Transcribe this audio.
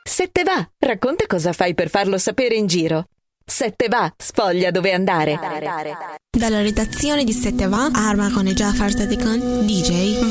Se te va, racconta cosa fai per farlo sapere in giro. Se te va, sfoglia dove andare. Dalla redazione di Se te va, Arma con e Jafar Sadikan, DJ